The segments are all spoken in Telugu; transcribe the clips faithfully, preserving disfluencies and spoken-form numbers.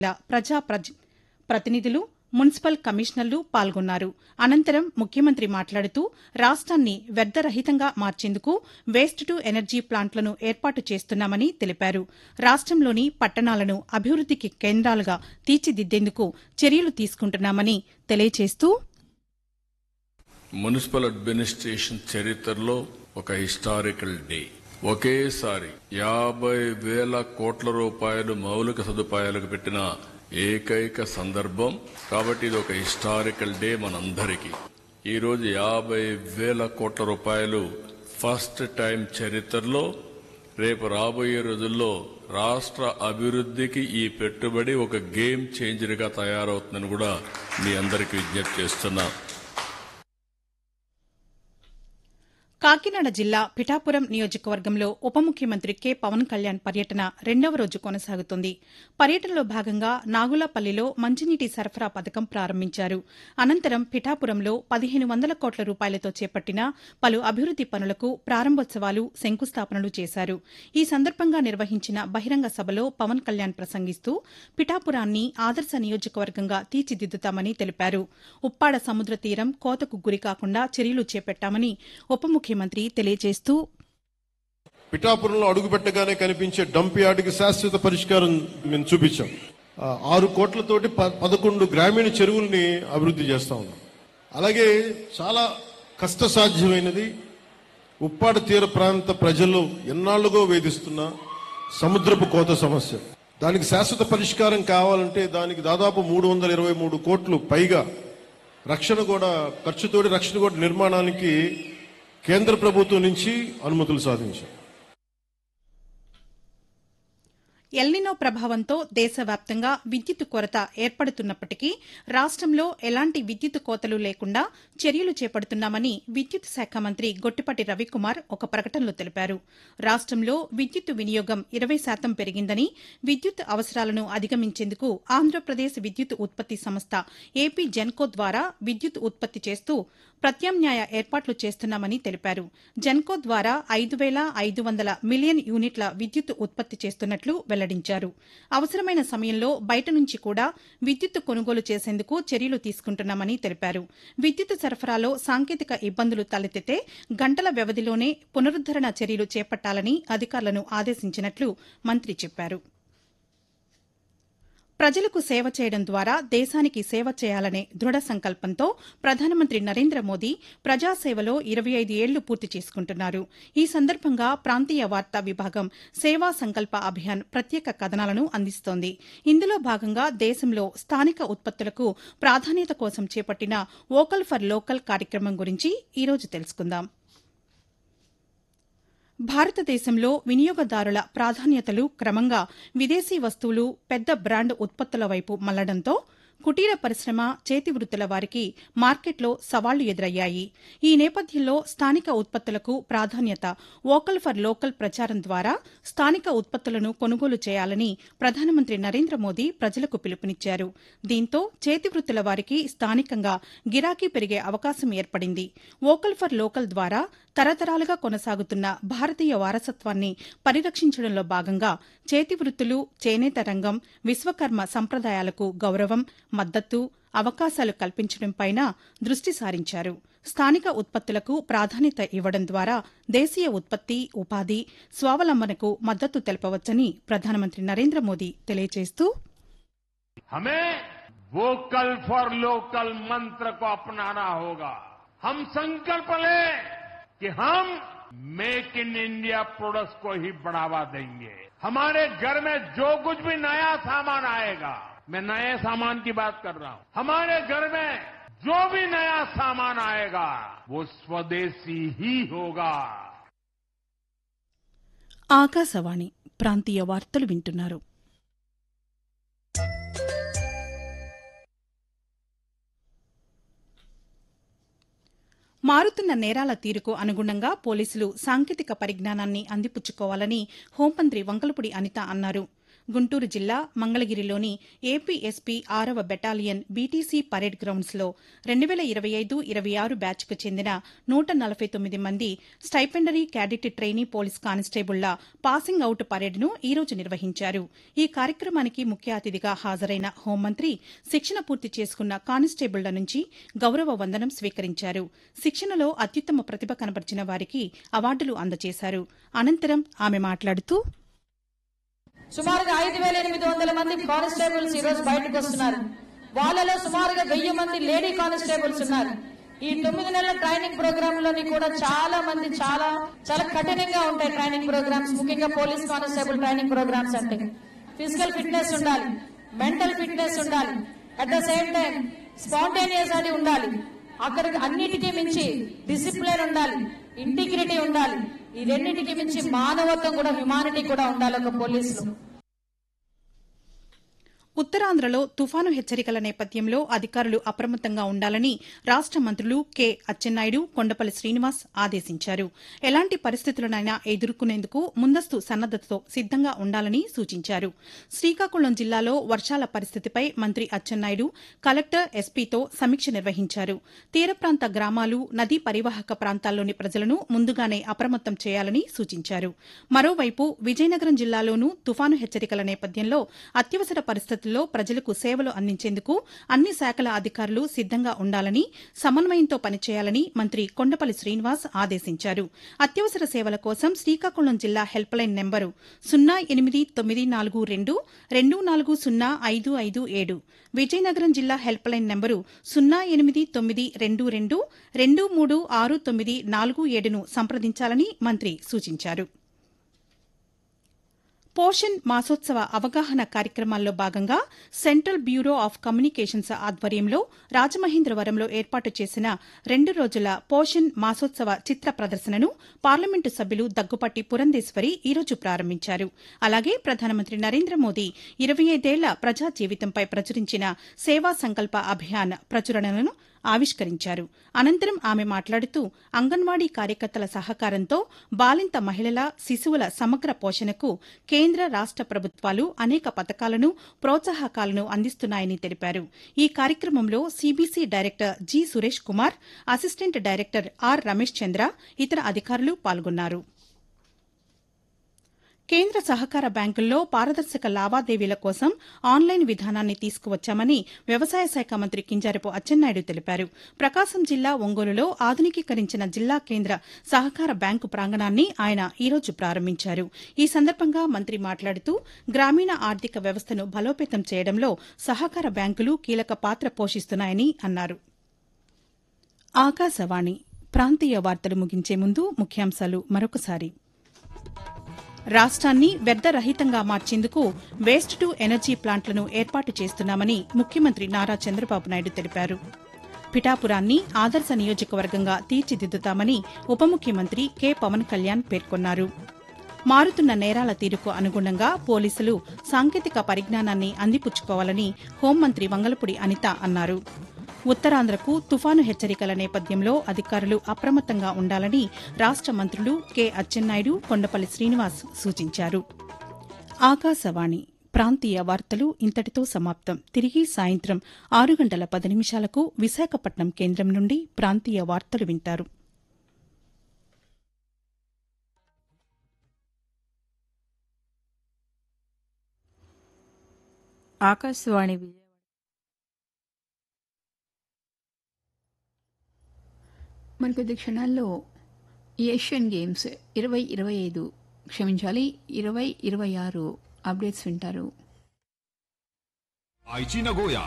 ప్రజా ప్రతినిధులు, మున్సిపల్ కమిషనర్లు పాల్గొన్నారు. అనంతరం ముఖ్యమంత్రి మాట్లాడుతూ రాష్ట్రాన్ని వ్యర్థరహితంగా మార్చేందుకు వేస్ట్ టు ఎనర్జీ ప్లాంట్లను ఏర్పాటు చేస్తున్నామని తెలిపారు. రాష్ట్రంలోని పట్టణాలను అభివృద్దికి కేంద్రాలుగా తీర్చిదిద్దేందుకు చర్యలు తీసుకుంటున్నామని తెలియజేస్తూ మున్సిపల్ అడ్మినిస్ట్రేషన్ చరిత్రలో ఒక హిస్టారికల్ డే. ఒకేసారి యాభై వేల కోట్ల రూపాయలు మౌలిక సదుపాయాలకు పెట్టిన ఏకైక సందర్భం. కాబట్టి ఇది ఒక హిస్టారికల్ డే మనందరికీ. ఈరోజు యాభై వేల కోట్ల రూపాయలు ఫస్ట్ టైం చరిత్రలో. రేపు రాబోయే రోజుల్లో రాష్ట్ర అభివృద్ధికి ఈ పెట్టుబడి ఒక గేమ్ చేంజర్ గా తయారవుతుందని కూడా మీ అందరికీ విజ్ఞప్తి చేస్తున్నా. కాకినాడ జిల్లా పిఠాపురం నియోజకవర్గంలో ఉప ముఖ్యమంత్రి కె పవన్ కళ్యాణ్ పర్యటన రెండవ రోజు కొనసాగుతోంది. పర్యటనలో భాగంగా నాగులపల్లిలో మంచినీటి సరఫరా పథకం ప్రారంభించారు. అనంతరం పిఠాపురంలో పదిహేను వందల కోట్ల రూపాయలతో చేపట్టిన పలు అభివృద్ది పనులకు ప్రారంభోత్సవాలు, శంకుస్థాపనలు చేశారు. ఈ సందర్భంగా నిర్వహించిన బహిరంగ సభలో పవన్ కళ్యాణ్ ప్రసంగిస్తూ పిఠాపురాన్ని ఆదర్శ నియోజకవర్గంగా తీర్చిదిద్దుతామని తెలిపారు. ఉప్పాడ సముద్ర తీరం కోతకు గురికాకుండా చర్యలు చేపట్టామని ఉప ముఖ్యమంత్రి తెలియజేస్తూ పిఠాపురంలో అడుగుపెట్టగానే కనిపించే డంప్ యార్డుకి శాశ్వత పరిష్కారం మేము చూపించాం. ఆరు కోట్లతోటి పదకొండు గ్రామీణ చెరువుల్ని అభివృద్ధి చేస్తా ఉన్నాం. అలాగే చాలా కష్టసాధ్యమైనది ఉప్పాడ తీర ప్రాంత ప్రజలు ఎన్నాళ్లుగో వేధిస్తున్న సముద్రపు కోత సమస్య. దానికి శాశ్వత పరిష్కారం కావాలంటే దానికి దాదాపు మూడు వందల ఇరవై మూడు కోట్లు పైగా రక్షణ కూడా ఖర్చుతోటి రక్షణ కూడా నిర్మాణానికి కేంద్ర ప్రభుత్వం నుంచి అనుమతులు సాధించాం. ఎల్నినో ప్రభావంతో దేశవ్యాప్తంగా విద్యుత్ కొరత ఏర్పడుతున్నప్పటికీ రాష్టంలో ఎలాంటి విద్యుత్ కోతలు లేకుండా చర్యలు చేపడుతున్నామని విద్యుత్ శాఖ మంత్రి గొట్టిపాటి రవికుమార్ ఒక ప్రకటనలో తెలిపారు. రాష్టంలో విద్యుత్ వినియోగం ఇరవై శాతం పెరిగిందని, విద్యుత్ అవసరాలను అధిగమించేందుకు ఆంధ్రప్రదేశ్ విద్యుత్ ఉత్పత్తి సంస్థ ఏపీ జెన్కో ద్వారా విద్యుత్ ఉత్పత్తి చేస్తూ ప్రత్యామ్నాయ ఏర్పాట్లు చేస్తున్నామని తెలిపారు. జెన్కో ద్వారా ఐదు వేల ఐదు వందల మిలియన్ యూనిట్ల విద్యుత్ ఉత్పత్తి చేస్తున్నట్లు వెల్లడించారు. అవసరమైన సమయంలో బయట నుంచి కూడా విద్యుత్ కొనుగోలు చేసేందుకు చర్యలు తీసుకుంటున్నామని తెలిపారు. విద్యుత్ సరఫరాలో సాంకేతిక ఇబ్బందులు తలెత్తితే గంటల వ్యవధిలోనే పునరుద్దరణ చర్యలు చేపట్టాలని అధికారులను ఆదేశించినట్లు మంత్రి చెప్పారు. ప్రజలకు సేవ చేయడం ద్వారా దేశానికి సేవ చేయాలనే దృఢ సంకల్పంతో ప్రధానమంత్రి నరేంద్ర మోదీ ప్రజాసేవలో ఇరవై ఐదు ఏళ్లు పూర్తి చేసుకుంటున్నారు. ఈ సందర్భంగా ప్రాంతీయ వార్తా విభాగం సేవా సంకల్ప అభియాన్ ప్రత్యేక కథనాలను అందిస్తోంది. ఇందులో భాగంగా దేశంలో స్థానిక ఉత్పత్తులకు ప్రాధాన్యత కోసం చేపట్టిన వోకల్ ఫర్ లోకల్ కార్యక్రమం గురించి ఈ రోజు తెలుసుకుందాం. భారతదేశంలో వినియోగదారుల ప్రాధాన్యతలు క్రమంగా విదేశీ వస్తువులు, పెద్ద బ్రాండ్ ఉత్పత్తుల వైపు మళ్లడంతో కుటీర పరిశ్రమ, చేతి వృత్తుల వారికి మార్కెట్లో సవాళ్లు ఎదురయ్యాయి. ఈ నేపథ్యంలో స్థానిక ఉత్పత్తులకు ప్రాధాన్యత, వోకల్ ఫర్ లోకల్ ప్రచారం ద్వారా స్థానిక ఉత్పత్తులను కొనుగోలు చేయాలని ప్రధానమంత్రి నరేంద్ర మోదీ ప్రజలకు పిలుపునిచ్చారు. దీంతో చేతి వృత్తుల వారికి స్థానికంగా గిరాకీ పెరిగే అవకాశం ఏర్పడింది. వోకల్ ఫర్ లోకల్ ద్వారా తరతరాలుగా కొనసాగుతున్న భారతీయ వారసత్వాన్ని పరిరక్షించడంలో భాగంగా చేతి వృత్తులు, చేనేత రంగం, విశ్వకర్మ సంప్రదాయాలకు గౌరవం, మద్దతు, అవకాశాలు కల్పించడంపైన దృష్టి సారించారు. స్థానిక ఉత్పత్తులకు ప్రాధాన్యత ఇవ్వడం ద్వారా దేశీయ ఉత్పత్తి, ఉపాధి, స్వావలంబనకు మద్దతు తెలపవచ్చని ప్రధానమంత్రి నరేంద్ర మోదీ తెలియజేస్తూ हमें वोकल फॉर लोकल मंत्र को अपनाना होगा. हम संकल्प लें कि हम मेक इन इंडिया प्रोडक्ट्स को ही बढ़ावा देंगे. हमारे घर में जो कुछ भी नया सामान आएगा, मैं नए सामान की बात कर रहा हूं, हमारे घर में जो भी नया सामान आएगा वो स्वदेशी ही होगा. ఆకాశవాణి ప్రాంతీయ వార్తలు వింటున్నారు. మారుతున్న నేరాల తీరుకు అనుగుణంగా పోలీసులు సాంకేతిక పరిజ్ఞానాన్ని అందిపుచ్చుకోవాలని హోంమంత్రి వంగలపూడి అనిత అన్నారు. గుంటూరు జిల్లా మంగళగిరిలోని ఏపీఎస్పీ ఆరవ బెటాలియన్ బీటీసీ పరేడ్ గ్రౌండ్స్లో రెండు వేల ఇరవై ఐదు ఇరవై ఆరు బ్యాచ్కు చెందిన నూట నలభై తొమ్మిది మంది stipendiary cadet trainee police కానిస్టేబుళ్ల passing out పరేడ్ను ఈ రోజు నిర్వహించారు. ఈ కార్యక్రమానికి ముఖ్య అతిథిగా హాజరైన హోంమంత్రి శిక్షణ పూర్తి చేసుకున్న కానిస్టేబుళ్ల నుంచి గౌరవ వందనం స్వీకరించారు. శిక్షణలో అత్యుత్తమ ప్రతిభ కనబర్చిన వారికి అవార్డులు అందజేశారు. అనంతరం ఆమె మాట్లాడుతూ సుమారుగా ఐదు వేల ఎనిమిది వందల మంది కానిస్టేబుల్స్ ఈ రోజు బయటకు వస్తున్నారు. వాళ్ళలో సుమారుగా వెయ్యి మంది లేడీ కానిస్టేబుల్స్ ఉన్నారు. ఈ తొమ్మిది నెలల ట్రైనింగ్ ప్రోగ్రామ్ లోని కూడా చాలా మంది చాలా చాలా కఠినంగా ఉంటాయి ట్రైనింగ్ ప్రోగ్రామ్స్. ముఖ్యంగా పోలీస్ కానిస్టేబుల్ ట్రైనింగ్ ప్రోగ్రామ్స్ అంటే ఫిజికల్ ఫిట్నెస్ ఉండాలి, మెంటల్ ఫిట్నెస్ ఉండాలి, at the same time spontaneous అది ఉండాలి. అక్కడ అన్నిటికీ మించి డిసిప్లిన్ ఉండాలి, ఇంటిగ్రిటీ ఉండాలి. ఈ రెండింటికి మించి మానవత్వం కూడా, హ్యుమానిటీ కూడా ఉండాలి ఒక పోలీసులు. ఉత్తరాంధ్రలో తుఫాను హెచ్చరికల నేపథ్యంలో అధికారులు అప్రమత్తంగా ఉండాలని రాష్ట మంత్రులు కె అచ్చెన్నాయుడు, కొండపల్లి శ్రీనివాస్ ఆదేశించారు. ఎలాంటి పరిస్థితులనైనా ఎదుర్కొనేందుకు ముందస్తు సన్నద్దతతో సిద్దంగా ఉండాలని సూచించారు. శ్రీకాకుళం జిల్లాలో వర్షాల పరిస్థితిపై మంత్రి అచ్చెన్నాయుడు కలెక్టర్, ఎస్పీతో సమీక్ష నిర్వహించారు. తీర ప్రాంత గ్రామాలు, నదీ పరివాహక ప్రాంతాల్లోని ప్రజలను ముందుగానే అప్రమత్తం చేయాలని సూచించారు. మరోవైపు విజయనగరం జిల్లాలోనూ తుఫాను హెచ్చరికల నేపథ్యంలో అత్యవసర పరిస్థితుల్లో ప్రజలకు సేవలు అందించేందుకు అన్ని శాఖల అధికారులు సిద్దంగా ఉండాలని, సమన్వయంతో పనిచేయాలని మంత్రి కొండపల్లి శ్రీనివాస్ ఆదేశించారు. అత్యవసర సేవల కోసం శ్రీకాకుళం జిల్లా హెల్ప్ లైన్ నెంబరు సున్నా ఎనిమిది తొమ్మిది నాలుగు రెండు రెండు నాలుగు సున్నా ఐదు ఐదు ఏడు, విజయనగరం జిల్లా హెల్ప్ లైన్ నెంబరు సున్నా ఎనిమిది తొమ్మిది రెండు రెండు రెండు మూడు ఆరు తొమ్మిది నాలుగు ఏడును సంప్రదించాలని మంత్రి సూచించారు. పోషణ్ మాసోత్సవ అవగాహన కార్యక్రమాల్లో భాగంగా సెంట్రల్ బ్యూరో ఆఫ్ కమ్యూనికేషన్స్ ఆధ్వర్యంలో రాజమహేంద్రవరంలో ఏర్పాటు చేసిన రెండు రోజుల పోషణ్ మాసోత్సవ చిత్ర ప్రదర్శనను పార్లమెంటు సభ్యులు దగ్గుపాటి పురంధేశ్వరి ఈరోజు ప్రారంభించారు. అలాగే ప్రధానమంత్రి నరేంద్ర మోదీ ఇరవై ఐదేళ్ల ప్రజా జీవితంపై ప్రచురించిన సేవా సంకల్ప అభియాన్ ప్రచురణలను ఆవిష్కరించారు. అనంతరం ఆమె మాట్లాడుతూ అంగన్వాడీ కార్యకర్తల సహకారంతో బాలింత మహిళల, శిశువుల సమగ్ర పోషణకు కేంద్ర, రాష్ట ప్రభుత్వాలు అనేక పథకాలను, ప్రోత్సాహకాలను అందిస్తున్నాయని తెలిపారు. ఈ కార్యక్రమంలో CBC director G Suresh Kumar, assistant director are Ramesh చంద్ర, ఇతర అధికారులు పాల్గొన్నారు. కేంద్ర సహకార బ్యాంకుల్లో పారదర్శక లావాదేవీల కోసం ఆన్లైన్ విధానాన్ని తీసుకువచ్చామని వ్యవసాయ శాఖ మంత్రి కింజారపు అచ్చెన్నాయుడు తెలిపారు. ప్రకాశం జిల్లా ఒంగోలులో ఆధునికీకరించిన జిల్లా కేంద్ర సహకార బ్యాంకు ప్రాంగణాన్ని ఆయన ఈరోజు ప్రారంభించారు. ఈ సందర్భంగా మంత్రి మాట్లాడుతూ గ్రామీణ ఆర్థిక వ్యవస్థను బలోపేతం చేయడంలో సహకార బ్యాంకులు కీలక పాత్ర పోషిస్తున్నాయని అన్నారు. ఆకాశవాణి ప్రాంతీయ వార్తలు ముగించే ముందు ముఖ్యాంశాలు మరొకసారి. రాష్ట్రాన్ని వ్యర్థరహితంగా మార్చేందుకు వేస్ట్ టు ఎనర్జీ ప్లాంట్లను ఏర్పాటు చేస్తున్నామని ముఖ్యమంత్రి నారా చంద్రబాబు నాయుడు తెలిపారు. పిఠాపురాన్ని ఆదర్శ నియోజకవర్గంగా తీర్చిదిద్దుతామని ఉప ముఖ్యమంత్రి కె పవన్ కళ్యాణ్ పేర్కొన్నారు. మారుతున్న నేరాల తీరుకు అనుగుణంగా పోలీసులు సాంకేతిక పరిజ్ఞానాన్ని అందిపుచ్చుకోవాలని హోంమంత్రి వంగలపూడి అనిత అన్నారు. ఉత్తరాంధ్రకు తుఫాను హెచ్చరికల నేపథ్యంలో అధికారులు అప్రమత్తంగా ఉండాలని రాష్ట మంత్రులు కె అచ్చెన్నాయుడు, కొండపల్లి శ్రీనివాస్ సూచించారు. ఆకాశవాణి ప్రాంతీయ వార్తలు ఇంతటితో సమాప్తం. తిరిగి సాయంత్రం ఆరు గంటల పది నిమిషాలకు విశాఖపట్నం కేంద్రం నుండి ప్రాంతీయ వార్తలు వింటారు. ఆకాశవాణి మరికొద్ది క్షణాల్లో ఏషియన్ గేమ్స్ ఇరవై ఇరవై ఐదు క్షమించాలి ఇరవై ఇరవై ఆరు అప్డేట్స్ వింటారు. Aichi Nagoya.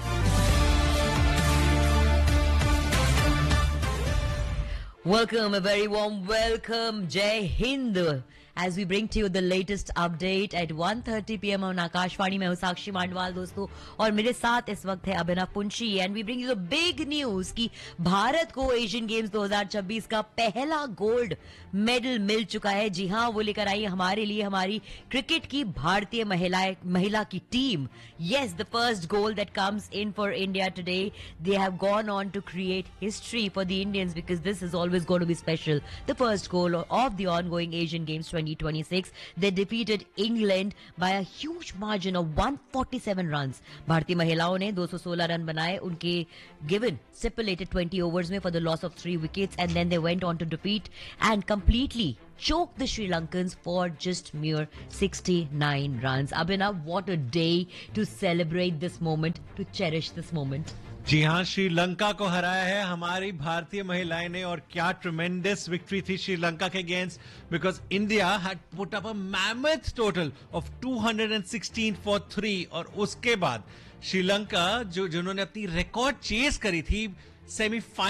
Welcome, a very warm welcome. Jai Hind. As we bring to you the latest update at one thirty p m on Akashvani. मैं हूँ साक्षी मांडवाल दोस्तों और मेरे साथ इस वक्त है अभिनव Punshi and we bring you the big news कि भारत को एशियन गेम्स दो हज़ार छब्बीस का पहला गोल्ड मेडल मिल चुका है. जी हाँ, वो लेकर आई हमारे लिए हमारी क्रिकेट की भारतीय महिला महिला की team. Yes, the first goal that comes in for India today. They have gone on to create history for the Indians because this is always going to be special. The first goal of the ongoing Asian Games twenty twenty twenty-six. They defeated England by a huge margin of one forty-seven runs. भारतीय महिलाओं ने दो सौ सोलह रन बनाए उनके given stipulated twenty overs में for the loss of three wickets, and then they went on to defeat and completely choked the Sri Lankans for just mere sixty-nine runs. Abhinav, what a day to celebrate this moment, to cherish this moment. जी हाँ, श्रीलंका को हराया है हमारी भारतीय महिलाएं ने, और क्या ट्रेमेंडस विक्ट्री थी श्रीलंका के against, because India had put up a mammoth total of two hundred sixteen for three, और उसके बाद श्रीलंका जो जिन्होंने अपनी रिकॉर्ड चेस करी थी सेमीफाइनल